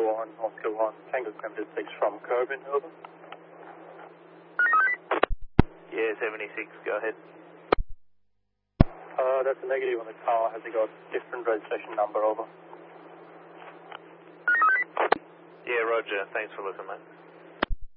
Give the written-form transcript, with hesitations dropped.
Oscar 1, Tango Crimson 6 from Corbin, over. Yeah, 76, go ahead. That's a negative on the car. Has it got different registration number, over? Yeah, roger. Thanks for listening, mate.